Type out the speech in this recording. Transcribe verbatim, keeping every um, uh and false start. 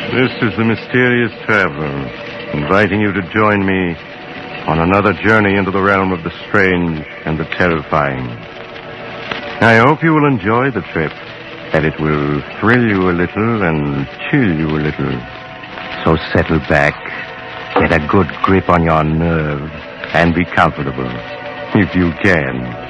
This is the Mysterious Traveler, inviting you to join me on another journey into the realm of the strange and the terrifying. I hope you will enjoy the trip, that it will thrill you a little and chill you a little. So settle back, get a good grip on your nerve, and be comfortable, if you can.